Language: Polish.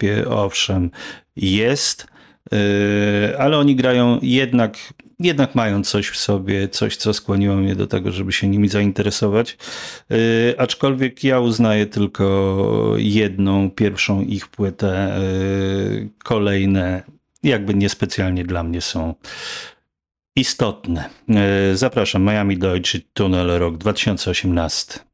Europie, owszem, jest, ale oni grają jednak mają coś w sobie, coś, co skłoniło mnie do tego, żeby się nimi zainteresować. Aczkolwiek ja uznaję tylko jedną, pierwszą ich płytę, kolejne jakby niespecjalnie dla mnie są istotne. Zapraszam, Miami Deutsche Tunnel, rok 2018.